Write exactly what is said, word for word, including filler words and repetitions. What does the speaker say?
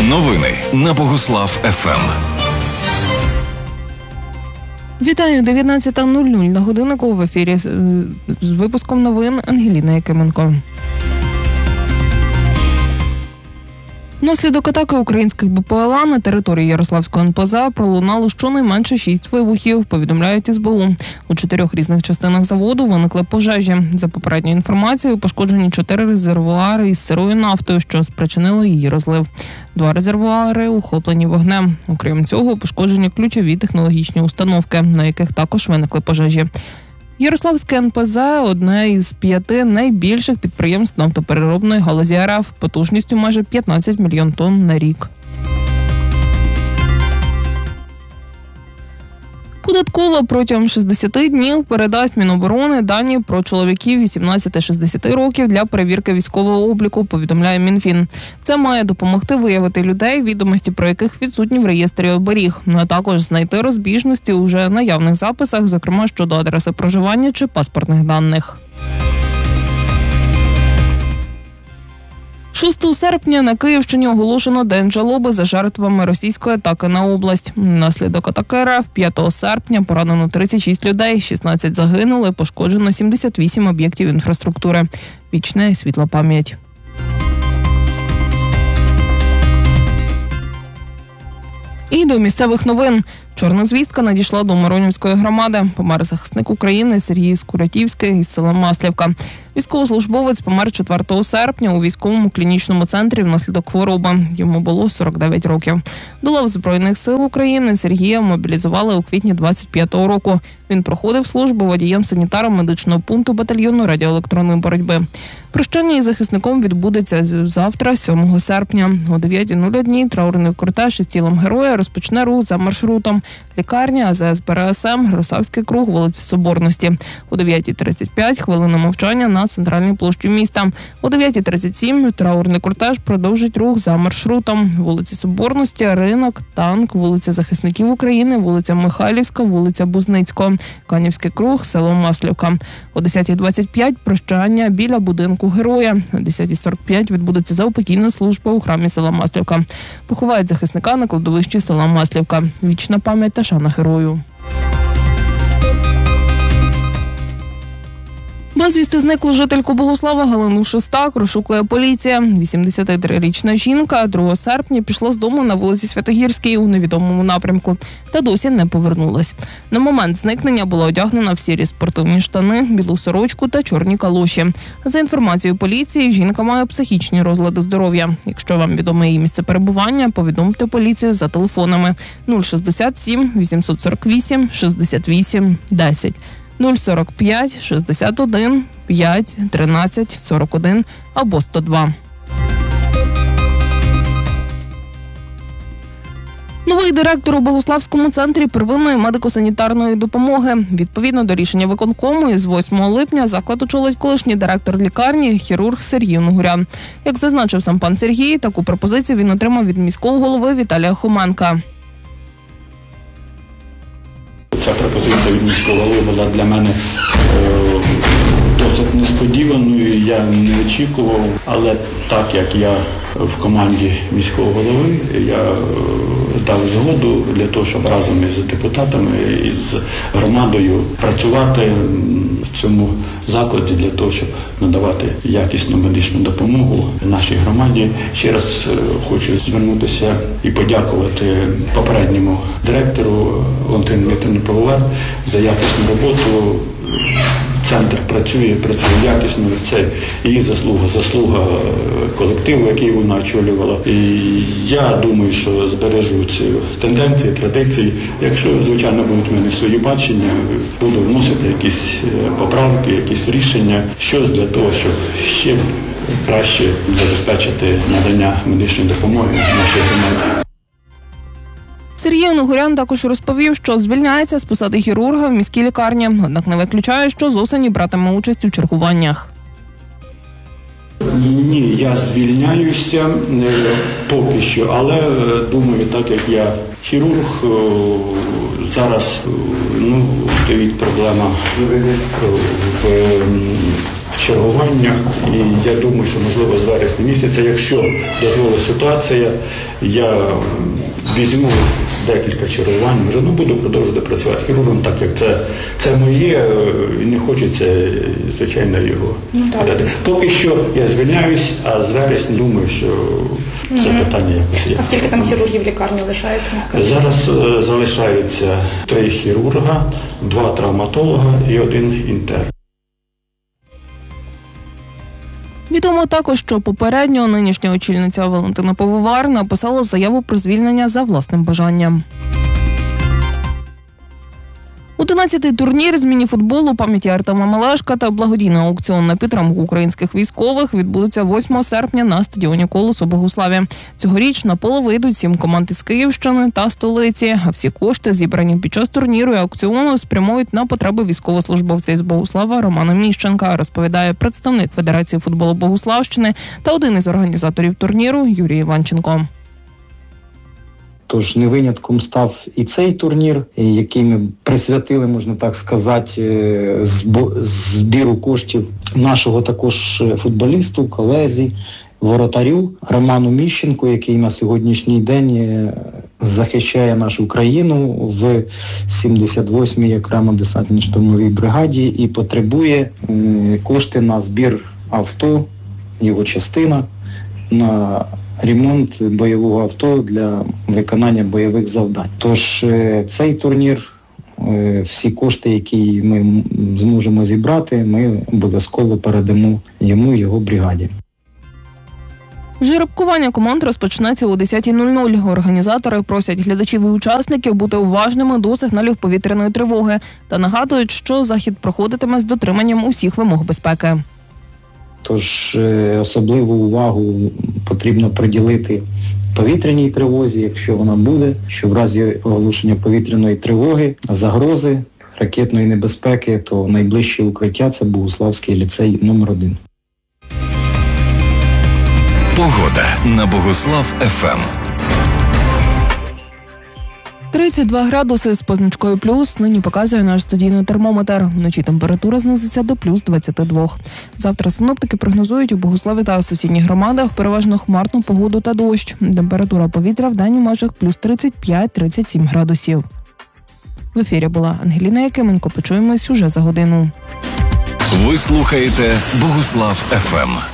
Новини на Богуслав еф ем. Вітаю, дев'ятнадцята нуль нуль на годиннику, в ефірі з, з випуском новин Ангеліна Якименко. Внаслідок атаки українських бе пе ел а на території Ярославського ен пе зет пролунало щонайменше шість вибухів, повідомляють ес бе у. У чотирьох різних частинах заводу виникли пожежі. За попередньою інформацією, пошкоджені чотири резервуари із сирою нафтою, що спричинило її розлив. Два резервуари охоплені вогнем. Окрім цього, пошкоджені ключові технологічні установки, на яких також виникли пожежі. Ярославське ен пе зет – одне із п'яти найбільших підприємств нафтопереробної галузі ер еф, потужністю майже п'ятнадцять мільйон тонн на рік. Податкова протягом шістдесят днів передасть Міноборони дані про чоловіків вісімнадцяти-шістдесят років для перевірки військового обліку, повідомляє Мінфін. Це має допомогти виявити людей, відомості про яких відсутні в реєстрі оберіг, а також знайти розбіжності у вже наявних записах, зокрема щодо адреси проживання чи паспортних даних. шостого серпня на Київщині оголошено День жалоби за жертвами російської атаки на область. Внаслідок атаки ер еф п'ятого серпня поранено тридцять шість людей, шістнадцять загинули, пошкоджено сімдесят вісім об'єктів інфраструктури. Вічна і світла пам'ять. І до місцевих новин. Чорна звістка надійшла до Миронівської громади. Помер захисник України Сергій Скуратівський із села Маслівка. Військовослужбовець помер четвертого серпня у військовому клінічному центрі внаслідок хвороби. Йому було сорок дев'ять років. До лав Збройних сил України Сергія мобілізували у квітні двадцять п'ятого року. Він проходив службу водієм-санітаром медичного пункту батальйону радіоелектронної боротьби. Прощання із захисником відбудеться завтра, сьомого серпня. О дев'ятій нуль один траурний кортеж із тілом героя розпочне рух за маршрутом. Лікарня, а зе ес бе ер ес ем, Гросавський круг, вулиця Соборності. О дев'ятій тридцять п'ять хвилина мовчання на центральній площі міста. О дев'ятій тридцять сім траурний кортеж продовжить рух за маршрутом. Вулиця Соборності, Ринок, Танк, вулиця Захисників України, вулиця Михайлівська, вулиця Бузницького, Канівський круг, село Маслівка. О десятій двадцять п'ять прощання біля будинку героя. О десятій сорок п'ять відбудеться заупокійна служба у храмі села Маслівка. Поховають захисника на кладовищі села Маслівка. Вічна пам'ять та шана герою. Безвісти зниклу жительку Богуслава Галину Шестак розшукує поліція. вісімдесятитрирічна жінка другого серпня пішла з дому на вулиці Святогірській у невідомому напрямку та досі не повернулась. На момент зникнення була одягнена в сірі спортивні штани, білу сорочку та чорні калоші. За інформацією поліції, жінка має психічні розлади здоров'я. Якщо вам відоме її місце перебування, повідомте поліцію за телефонами нуль шістдесят сім вісімсот сорок вісім шістдесят вісім десять. нуль сорок п'ять шістдесят один п'ять тринадцять сорок один або сто два. Новий директор у Богуславському центрі первинної медико-санітарної допомоги. Відповідно до рішення виконкому, із восьмого липня заклад очолить колишній директор лікарні, хірург Сергій Нугурян. Як зазначив сам пан Сергій, таку пропозицію він отримав від міського голови Віталія Хоменка. Ця пропозиція від міського голови була для мене е, досить несподіваною, я не очікував, але так як я в команді міського голови, я е, дав згоду для того, щоб разом із депутатами, із громадою працювати в цьому закладі для того, щоб надавати якісну медичну допомогу нашій громаді. Ще раз хочу звернутися і подякувати попередньому директору Валентину Дмитрівну Павловар за якісну роботу. Центр працює, працює якісно, це її заслуга, заслуга колективу, який вона очолювала. І я думаю, що збережу цю тенденцію, традиції. Якщо, звичайно, будуть в мене свої бачення, буду вносити якісь поправки, якісь рішення, щось для того, щоб ще краще забезпечити надання медичної допомоги нашій громаді. Сергій Нугурян також розповів, що звільняється з посади хірурга в міській лікарні, однак не виключає, що з осені братиме участь у чергуваннях. Ні, я звільняюся поки що, але думаю, так як я хірург, зараз ну, стоїть проблема в в чергуваннях. І я думаю, що, можливо, з вересня місяця, якщо дозволить ситуація, я візьму декілька чергувань, може, ну, буду продовжувати працювати хірургом, так як це, це моє, і не хочеться, звичайно, його дати. Поки що я звільняюсь, а з вересня думаю, що це угу. питання якось є. А скільки там хірургів в лікарні лишається? Зараз е, залишаються три хірурга, два травматолога і один інтерн. Відомо також, що попередньо нинішня очільниця Валентина Пивовар написала заяву про звільнення за власним бажанням. Одинадцятий турнір з мініфутболу пам'яті Артема Мелешка та благодійний аукціон на підтримку українських військових відбудуться восьмого серпня на стадіоні «Колос» у Богуславі. Цьогоріч на поле вийдуть сім команд із Київщини та столиці, а всі кошти, зібрані під час турніру і аукціону, спрямують на потреби військовослужбовця із Богуслава Романа Міщенка, розповідає представник Федерації футболу Богуславщини та один із організаторів турніру Юрій Іванченко. Тож не винятком став і цей турнір, який ми присвятили, можна так сказати, збіру коштів нашого також футболісту, колезі, воротарю Роману Міщенку, який на сьогоднішній день захищає нашу країну в сімдесят восьмій окремо десантно-штурмовій бригаді і потребує кошти на збір авто, його частина, на ремонт бойового авто для виконання бойових завдань. Тож цей турнір, всі кошти, які ми зможемо зібрати, ми обов'язково передамо йому і його бригаді. Жеребкування команд розпочнеться о десятій нуль нуль. Організатори просять глядачів і учасників бути уважними до сигналів повітряної тривоги та нагадують, що захід проходитиме з дотриманням усіх вимог безпеки. Тож особливу увагу потрібно приділити повітряній тривозі, якщо вона буде, що в разі оголошення повітряної тривоги, загрози, ракетної небезпеки, то найближче укриття – це Богуславський ліцей номер один. Погода на Богуслав-ФМ. тридцять два градуси з позначкою плюс нині показує наш студійний термометр. Вночі температура знизиться до плюс двадцяти двох. Завтра синоптики прогнозують у Богуславі та сусідніх громадах переважно хмарну погоду та дощ. Температура повітря в день у межах плюс тридцять п'ять - тридцять сім градусів. В ефірі була Ангеліна Якименко. Почуємось уже за годину. Ви слухаєте Богуслав-ФМ.